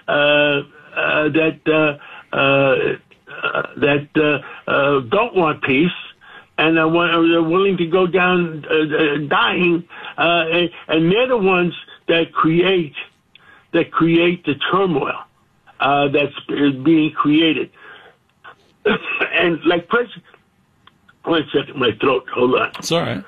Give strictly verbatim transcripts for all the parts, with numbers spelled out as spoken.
uh, uh, that uh, uh, uh, that uh, uh, don't want peace and are, are willing to go down uh, dying, uh, and, and they're the ones that create that create the turmoil uh, that's being created. And like President, one second, my throat. Hold on. It's all right.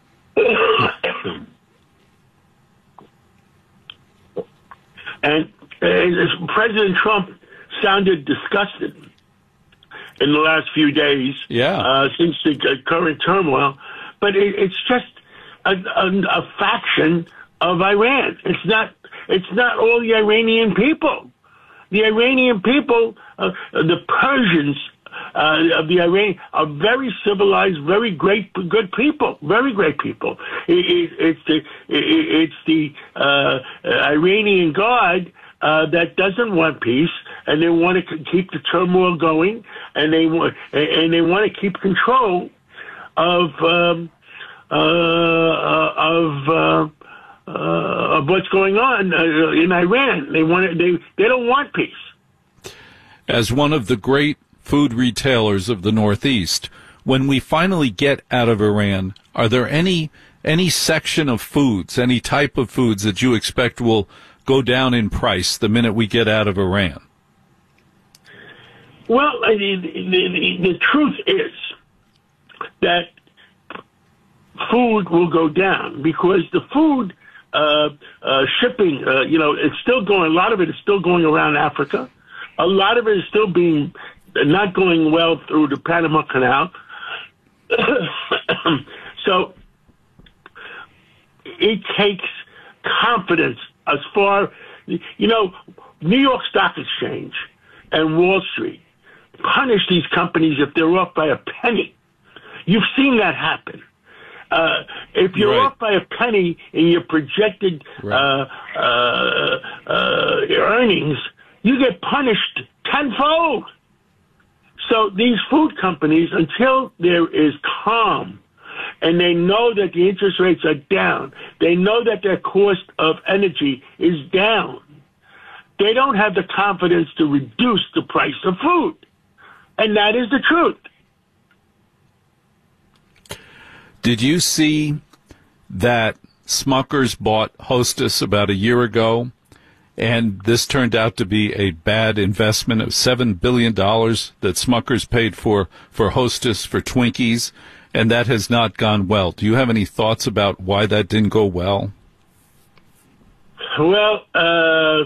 And uh, President Trump sounded disgusted in the last few days, yeah, uh, since the uh, current turmoil. But it, it's just a, a, a faction of Iran. It's not. It's not all the Iranian people. The Iranian people, uh, the Persians uh, of the Iran, are very civilized, very great, good people. Very great people. It, it, it's the it, it's the uh, Iranian Guard uh, that doesn't want peace, and they want to keep the turmoil going, and they want and they want to keep control of um, uh, of. Uh, Uh, of what's going on uh, in Iran. They want they they don't want peace. As one of the great food retailers of the Northeast, when we finally get out of Iran, are there any any section of foods, any type of foods that you expect will go down in price the minute we get out of Iran? Well, the, the, the, the truth is that food will go down because the food Uh, uh, shipping, uh, you know, it's still going, a lot of it is still going around Africa. A lot of it is still being, not going well through the Panama Canal. So it takes confidence as far, you know, New York Stock Exchange and Wall Street punish these companies if they're off by a penny. You've seen that happen. Uh, if you're right. off by a penny in your projected right. uh, uh, uh, earnings, you get punished tenfold. So these food companies, until there is calm and they know that the interest rates are down, they know that their cost of energy is down, they don't have the confidence to reduce the price of food. And that is the truth. Did you see that Smucker's bought Hostess about a year ago, and this turned out to be a bad investment of seven billion dollars that Smucker's paid for, for Hostess, for Twinkies, and that has not gone well. Do you have any thoughts about why that didn't go well? Well, uh,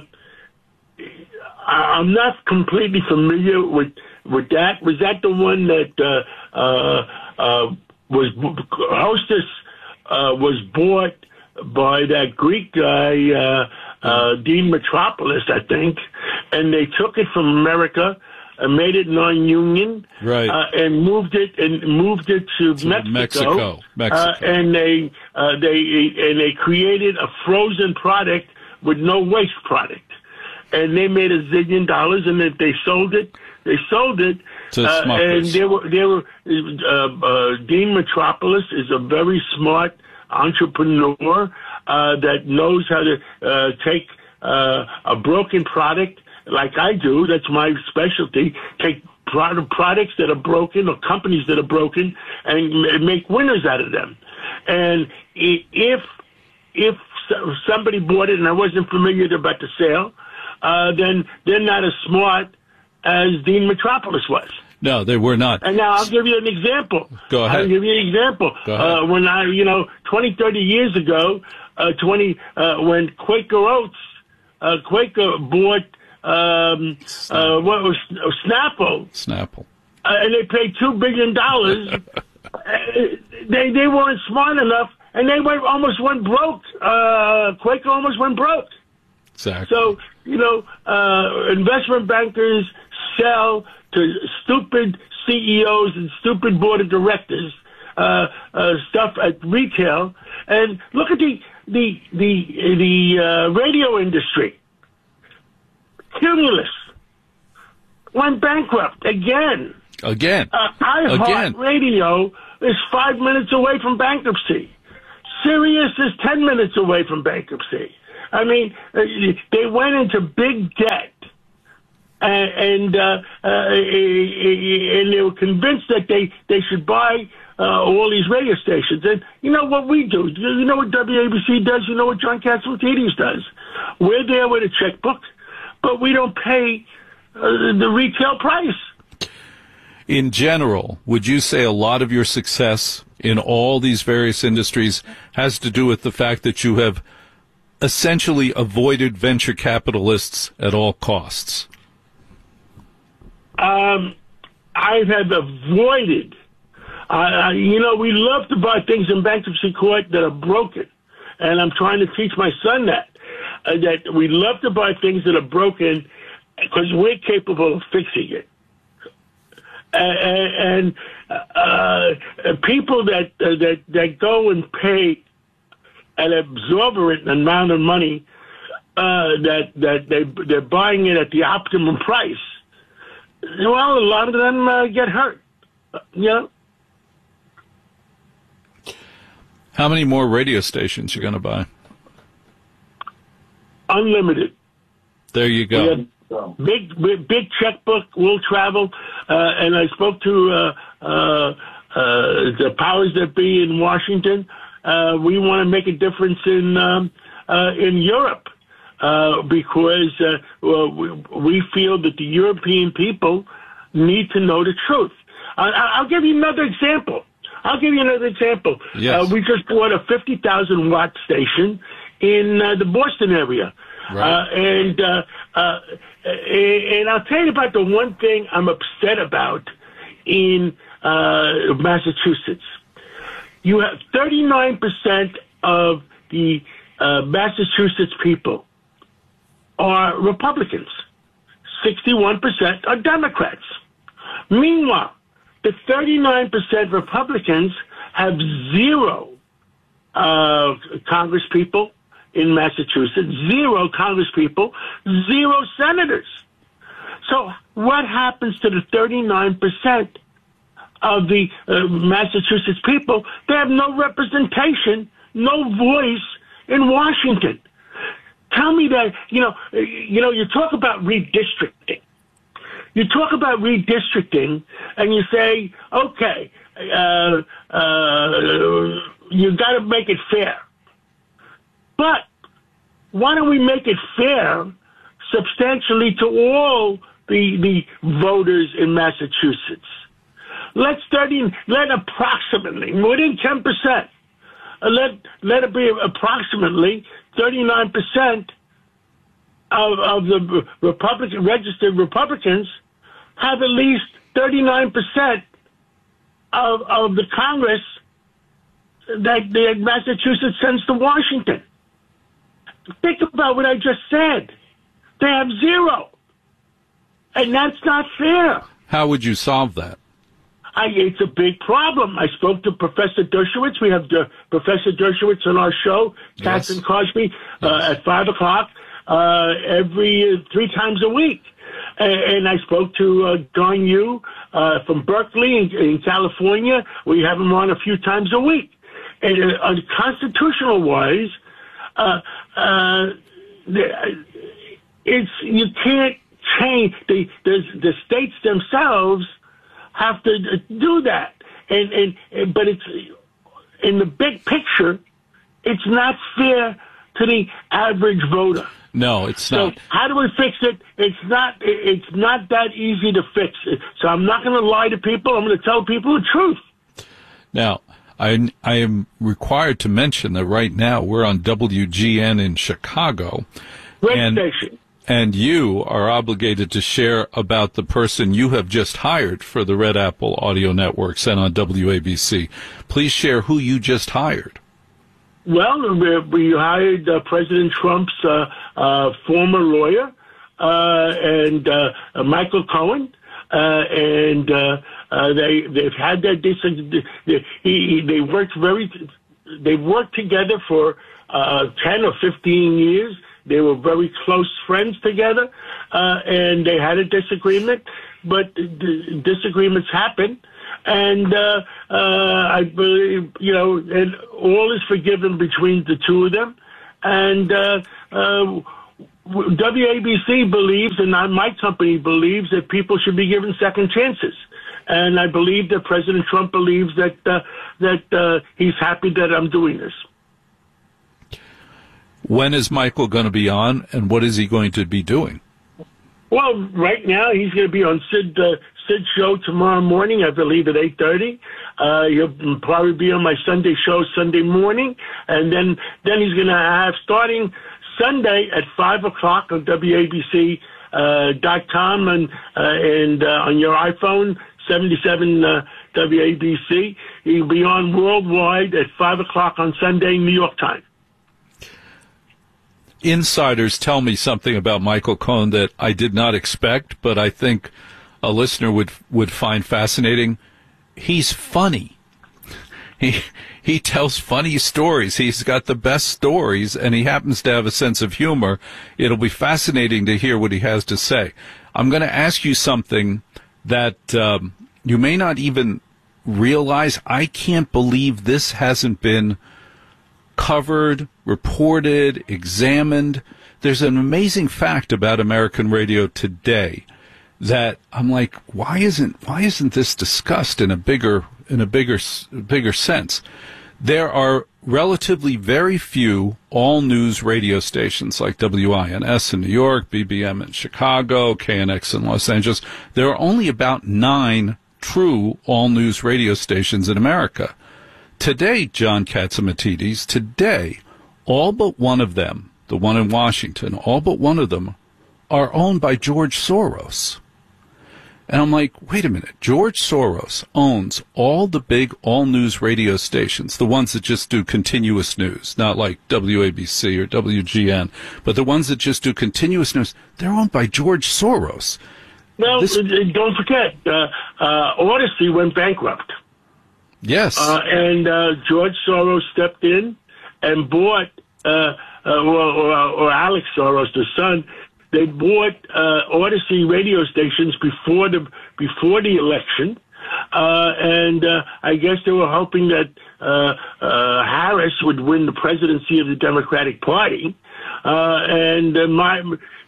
I'm not completely familiar with, with that. Was that the one that uh, uh, uh, was Hostess uh, was bought by that Greek guy, uh, uh, Dean Metropolis, I think, and they took it from America and made it non-union, right, uh, and moved it and moved it to, to Mexico, Mexico, Mexico. Uh, and they uh, they and they created a frozen product with no waste product, and they made a zillion dollars, and if they sold it. They sold it, uh, and they were, they were, uh, uh, Dean Metropolis is a very smart entrepreneur, uh, that knows how to, uh, take, uh, a broken product like I do. That's my specialty. Take product, products that are broken or companies that are broken and make winners out of them. And if, if somebody bought it and I wasn't familiar about the sale, uh, then they're not as smart as Dean Metropolis was. No, they were not. And now I'll give you an example. Go ahead. I'll give you an example. Go ahead. Uh, when I, you know, twenty, thirty years ago, uh, twenty, uh, when Quaker Oats, uh, Quaker bought, um, uh, what was Snapple. Snapple. Uh, and they paid two billion dollars. they, they weren't smart enough, and they went, almost went broke. Uh, Quaker almost went broke. Exactly. So, you know, uh, investment bankers sell to stupid C E Os and stupid board of directors uh, uh, stuff at retail. And look at the the the the uh, radio industry. Cumulus went bankrupt again. Again. Uh, iHeart Radio is five minutes away from bankruptcy. Sirius is ten minutes away from bankruptcy. I mean, they went into big debt and uh, uh, and they were convinced that they they should buy uh, all these radio stations. And you know what we do? You know what W A B C does? You know what John Catsimatidis does? We're there with a checkbook, but we don't pay uh, the retail price. In general, would you say a lot of your success in all these various industries has to do with the fact that you have essentially avoided venture capitalists at all costs? Um, I have avoided, uh, you know, we love to buy things in bankruptcy court that are broken. And I'm trying to teach my son that, uh, that we love to buy things that are broken because we're capable of fixing it. And, and uh, people that, uh, that, that go and pay an exorbitant amount of money, uh, that, that they, they're buying it at the optimum price, well, a lot of them uh, get hurt, you know. How many more radio stations are you going to buy? Unlimited. There you go. Big, big, big checkbook. We'll travel. Uh, and I spoke to uh, uh, uh, the powers that be in Washington. Uh, we want to make a difference in um, uh, in Europe. Uh, because uh, well, we, we feel that the European people need to know the truth. I, I'll give you another example. I'll give you another example. Yes. Uh, we just bought a fifty thousand watt station in uh, the Boston area. Right. Uh, and, uh, uh, and I'll tell you about the one thing I'm upset about in uh, Massachusetts. You have thirty-nine percent of the uh, Massachusetts people are Republicans. sixty-one percent are Democrats. Meanwhile, the thirty-nine percent Republicans have zero uh, Congress people in Massachusetts, zero Congress people, zero senators. So what happens to the thirty-nine percent of the uh, Massachusetts people? They have no representation, no voice in Washington. Tell me that, you know, you know, you talk about redistricting. You talk about redistricting and you say, okay, uh, uh, you got to make it fair. But why don't we make it fair substantially to all the, the voters in Massachusetts? Let's thirty, let approximately, within ten percent, uh, let, let it be approximately thirty-nine percent of, of the Republican registered Republicans have at least thirty-nine percent of, of the Congress that, that Massachusetts sends to Washington. Think about what I just said. They have zero. And that's not fair. How would you solve that? I, it's a big problem. I spoke to Professor Dershowitz. We have uh, Professor Dershowitz on our show, Katz Yes. and Cosby, uh, Yes. at five o'clock uh, every uh, three times a week. And, and I spoke to uh, Don Yu uh, from Berkeley in, in California. We have him on a few times a week. And uh, on constitutional wise, uh, uh, it's you can't change the the, the states themselves. Have to do that, and, and, and but it's in the big picture, it's not fair to the average voter. No, it's So not. how do we fix it? It's not. It's not that easy to fix. So I'm not going to lie to people. I'm going to tell people the truth. Now, I, I am required to mention that right now we're on W G N in Chicago. Great and, station. And you are obligated to share about the person you have just hired for the Red Apple Audio Networks and on W A B C. Please share who you just hired. Well, we, we hired uh, President Trump's uh, uh, former lawyer uh, and uh, uh, Michael Cohen, uh, and uh, uh, they they've had their dis- they, he, they worked very they worked together for uh, ten or fifteen years. They were very close friends together, uh, and they had a disagreement, but d- disagreements happen. And uh, uh, I believe, you know, and all is forgiven between the two of them. And uh, uh, W A B C believes, and my company believes, that people should be given second chances. And I believe that President Trump believes that uh, that uh, he's happy that I'm doing this. When is Michael going to be on, and what is he going to be doing? Well, right now he's going to be on Sid uh, Sid's show tomorrow morning, I believe, at eight thirty. Uh, he'll probably be on my Sunday show Sunday morning, and then then he's going to have, starting Sunday at five o'clock on W A B C dot com uh, and uh, and uh, on your iPhone seventy-seven uh, W A B C. He'll be on worldwide at five o'clock on Sunday, New York time. Insiders tell me something about Michael Cohen that I did not expect, but I think a listener would would find fascinating. He's funny. He he tells funny stories. He's got the best stories, and he happens to have a sense of humor. It'll be fascinating to hear what he has to say. I'm going to ask you something that um, you may not even realize. I can't believe this hasn't been covered, reported, examined. There's an amazing fact about American radio today that I'm like, why isn't why isn't this discussed in a bigger in a bigger bigger sense? There are relatively very few all news radio stations like W I N S in New York, B B M in Chicago, K N X in Los Angeles. There are only about nine true all news radio stations in America. Today, John Catsimatidis, today, all but one of them, the one in Washington, all but one of them are owned by George Soros. And I'm like, wait a minute, George Soros owns all the big all-news radio stations, the ones that just do continuous news, not like W A B C or W G N, but the ones that just do continuous news. They're owned by George Soros. Well, This- don't forget, uh, uh, Odyssey went bankrupt. Yes. Uh, and uh, George Soros stepped in and bought, uh, uh, or, or, or Alex Soros, the son, they bought uh, Odyssey radio stations before the before the election, uh, and uh, I guess they were hoping that uh, uh, Harris would win the presidency of the Democratic Party, uh, and uh, my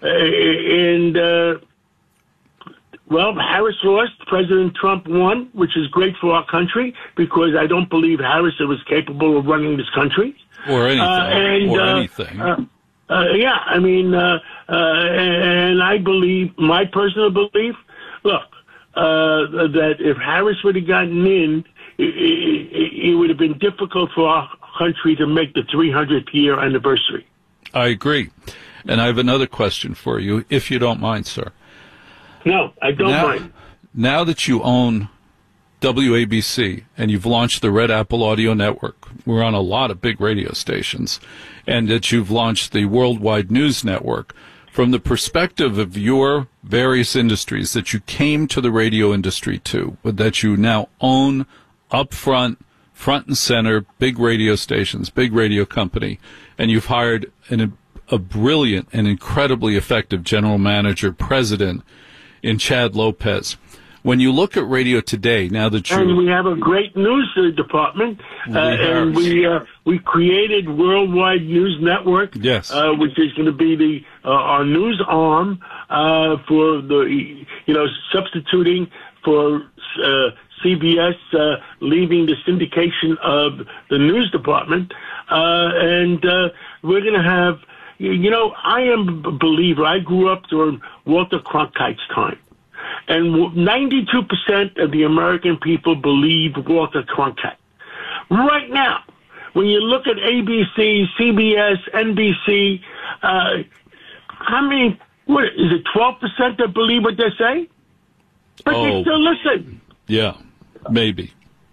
and. Uh, Well, Harris lost. President Trump won, which is great for our country because I don't believe Harris was capable of running this country. Or anything. Uh, and, or uh, anything. Uh, uh, yeah, I mean, uh, uh, and I believe, my personal belief, look, uh, that if Harris would have gotten in, it, it, it would have been difficult for our country to make the three hundredth year anniversary. I agree. And I have another question for you, if you don't mind, sir. No, I don't now, mind. Now that you own W A B C and you've launched the Red Apple Audio Network, we're on a lot of big radio stations, and that you've launched the Worldwide News Network, from the perspective of your various industries that you came to the radio industry to, that you now own up front, front and center, big radio stations, big radio company, and you've hired an, a brilliant and incredibly effective general manager, president, in Chad Lopez. When you look at radio today, now that you and we have a great news uh, department, uh, and we uh, we created Worldwide News Network, yes, uh, which is going to be the uh, our news arm uh, for the you know substituting for uh, C B S uh, leaving the syndication of the news department, uh, and uh, we're going to have. You know, I am a believer. I grew up during Walter Cronkite's time. And ninety-two percent of the American people believe Walter Cronkite. Right now, when you look at A B C, C B S, N B C, uh, how many, what, is it twelve percent that believe what they say? But oh, they still listen. Yeah, maybe.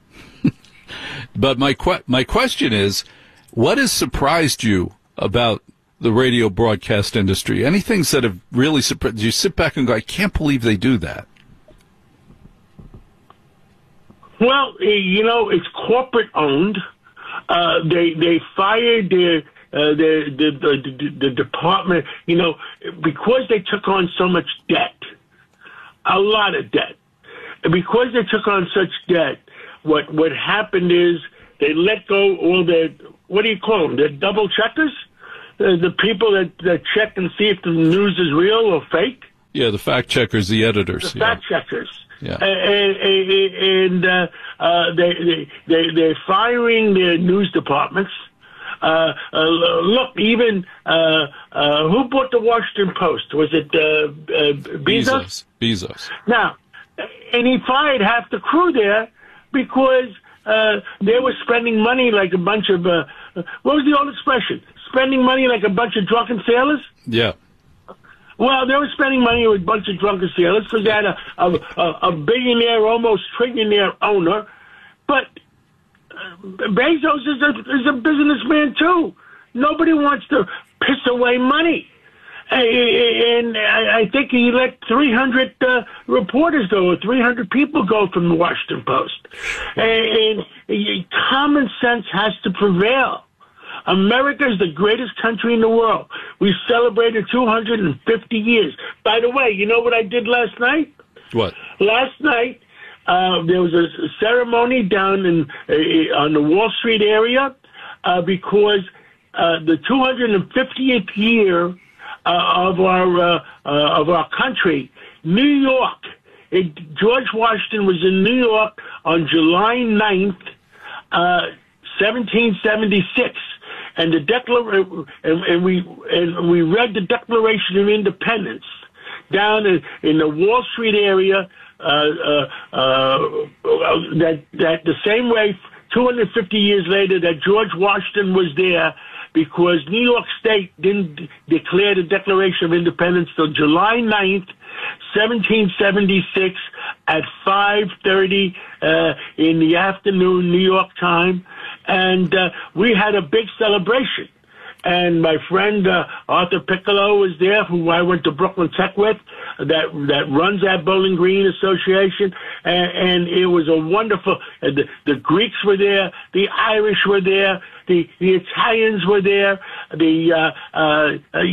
But my que- my question is, what has surprised you about the radio broadcast industry? Any things that have really surprised you? Sit back and go, I can't believe they do that. Well, you know, it's corporate owned. Uh, they they fired their uh, the, the, the the department. You know, because they took on so much debt, a lot of debt. And because they took on such debt, what what happened is they let go all their, what do you call them? Their double checkers. the, the people that, that check and see if the news is real or fake. Yeah, the fact checkers, the editors. The yeah. fact checkers. Yeah. And, and, and uh, uh, they, they, they, they're firing their news departments. Uh, uh, look, even uh, uh, who bought the Washington Post? Was it uh, uh, Bezos? Bezos. Bezos. Now, and he fired half the crew there because uh, they were spending money like a bunch of, uh, what was the old expression? Spending money like a bunch of drunken sailors? Yeah. Well, they were spending money with a bunch of drunken sailors because they had a, a, a billionaire, almost trillionaire owner. But uh, Bezos is a, is a businessman, too. Nobody wants to piss away money. And I think he let three hundred uh, reporters go, or three hundred people go from the Washington Post. And, and common sense has to prevail. America is the greatest country in the world. We celebrated two hundred fifty years. By the way, you know what I did last night? What? Last night, uh, there was a ceremony down in uh, on the Wall Street area uh, because uh, the two hundred fiftieth year uh, of our uh, uh, of our country, New York. It, George Washington was in New York on July ninth, uh, seventeen seventy-six. And the declaration, and, and we and we read the Declaration of Independence down in, in the Wall Street area. Uh, uh, uh, that that the same way, two hundred fifty years later, that George Washington was there because New York State didn't declare the Declaration of Independence till July ninth, seventeen seventy-six, at five thirty uh, in the afternoon, New York time. And uh, we had a big celebration. And my friend uh, Arthur Piccolo was there, who I went to Brooklyn Tech with, that that runs that Bowling Green Association. And, and it was a wonderful, uh, the, the Greeks were there, the Irish were there, the, the Italians were there, the, uh, uh,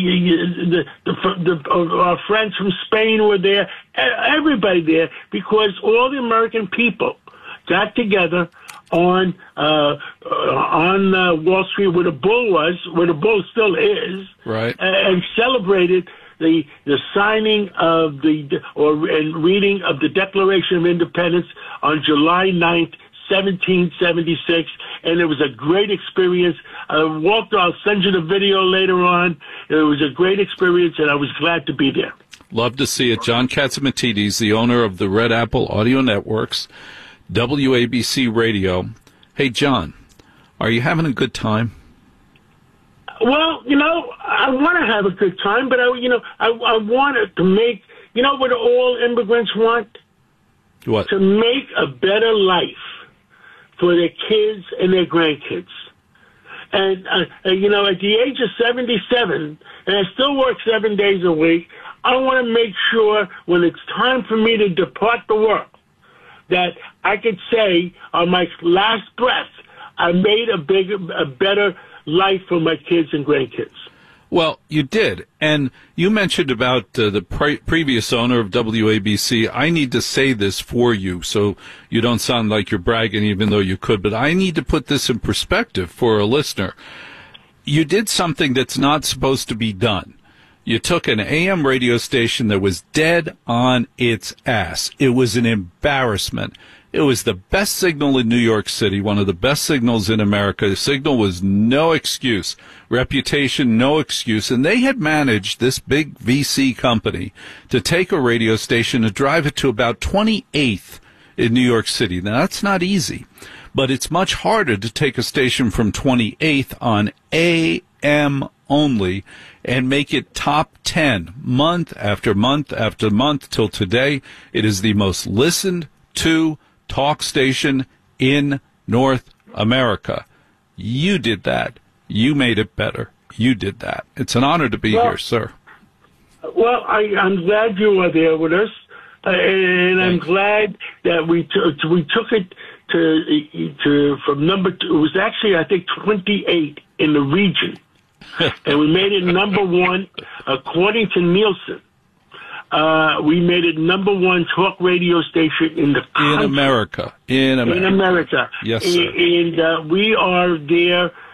the, the, the, the uh, our friends from Spain were there, everybody there, because all the American people got together on uh, uh, on uh, Wall Street, where the bull was, where the bull still is, right, and celebrated the the signing of the or and reading of the Declaration of Independence on July ninth, seventeen seventy-six, and it was a great experience. Uh, Walter, I'll send you the video later on. It was a great experience, and I was glad to be there. Love to see it. John Catsimatidis, the owner of the Red Apple Audio Networks, W A B C Radio. Hey, John, are you having a good time? Well, you know, I want to have a good time, but, I, you know, I, I want to make, you know what all immigrants want? What? To make a better life for their kids and their grandkids. And, uh, you know, at the age of seventy-seven, and I still work seven days a week, I want to make sure when it's time for me to depart the world, that I could say on my last breath, I made a bigger, a better life for my kids and grandkids. Well, you did. And you mentioned about uh, the pre- previous owner of W A B C. I need to say this for you so you don't sound like you're bragging, even though you could. But I need to put this in perspective for a listener. You did something that's not supposed to be done. You took an A M radio station that was dead on its ass. It was an embarrassment. It was the best signal in New York City, one of the best signals in America. The signal was no excuse. Reputation, no excuse. And they had managed, this big V C company, to take a radio station and drive it to about twenty-eighth in New York City. Now, that's not easy, but it's much harder to take a station from twenty-eighth on A M only and make it top ten month after month after month till today. It is the most listened to talk station in North America. You did that. You made it better. You did that. It's an honor to be well, here, sir. Well, I, I'm glad you were there with us, uh, and I'm glad that we t- we took it to to from number two. It was actually, I think, twenty-eight in the region. And we made it number one, according to Nielsen. Uh, we made it number one talk radio station in the country. In America. In America. In America. Yes, sir. And uh, we are there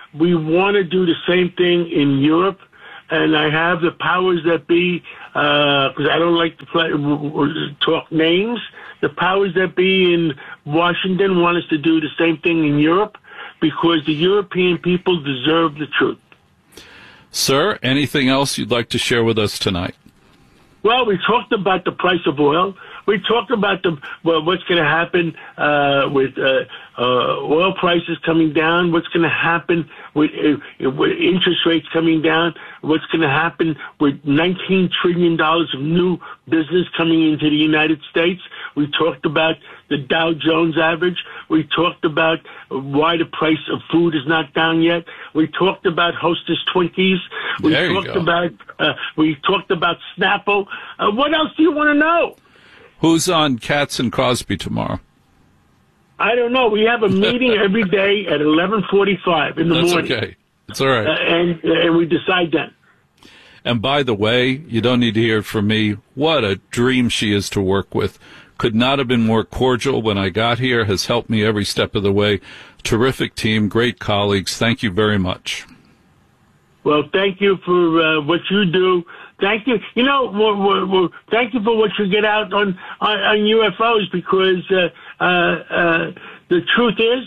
We want to do the same thing in Europe, and I have the powers that be, because uh, I don't like to play, talk names. The powers that be in Washington want us to do the same thing in Europe, because the European people deserve the truth. Sir, anything else you'd like to share with us tonight? Well, we talked about the price of oil. We talked about the well, what's going to happen uh, with uh, uh, oil prices coming down. What's going to happen with, uh, with interest rates coming down? What's going to happen with nineteen trillion dollars of new business coming into the United States? We talked about the Dow Jones average. We talked about why the price of food is not down yet. We talked about Hostess Twinkies. We there talked you go. about uh, we talked about Snapple. Uh, what else do you want to know? Who's on Katz and Crosby tomorrow? I don't know. We have a meeting every day at eleven forty-five in the That's morning. That's okay. It's all right. Uh, and, uh, and we decide then. And by the way, you don't need to hear it from me. What a dream she is to work with. Could not have been more cordial when I got here, has helped me every step of the way. Terrific team, great colleagues. Thank you very much. Well, thank you for uh, what you do. Thank you. You know, we're, we're, we're, thank you for what you get out on, on, on U F Os, because uh, uh, uh, the truth is,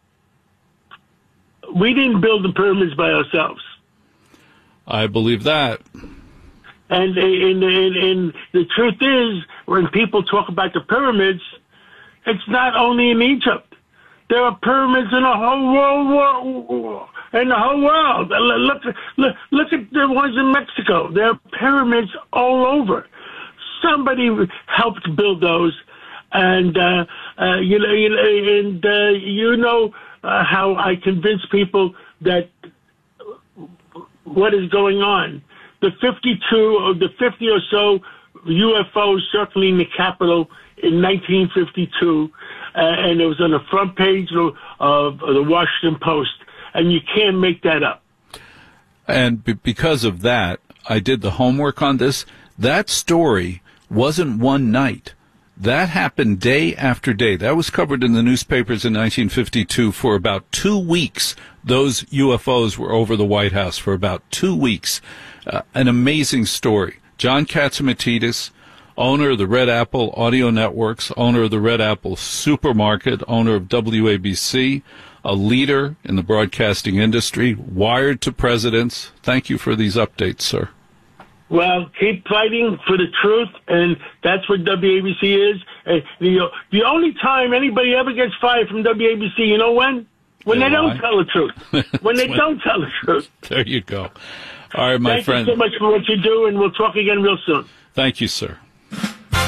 we didn't build the pyramids by ourselves. I believe that. And, and, and, and the truth is, when people talk about the pyramids, it's not only in Egypt. There are pyramids in the whole world, in the whole world. Look, look, look at the ones in Mexico. There are pyramids all over. Somebody helped build those, and uh, uh, you know, you know, and uh, you know uh, how I convince people that what is going on. The fifty-two or the fifty or so U F Os circling the Capitol in nineteen fifty-two, uh, and it was on the front page of, of the Washington Post, and you can't make that up. And b- because of that, I did the homework on this. That story wasn't one night. That happened day after day. That was covered in the newspapers in nineteen fifty-two for about two weeks. Those U F Os were over the White House for about two weeks. Uh, an amazing story. John Catsimatidis, owner of the Red Apple Audio Networks, owner of the Red Apple Supermarket, owner of W A B C, a leader in the broadcasting industry, wired to presidents. Thank you for these updates, sir. Well, keep fighting for the truth, and that's what W A B C is. Uh, the, the only time anybody ever gets fired from W A B C, you know when? When they, they don't tell the truth. When they when, don't tell the truth. There you go. All right, my Thank friend. Thank you so much for what you do, and we'll talk again real soon. Thank you, sir.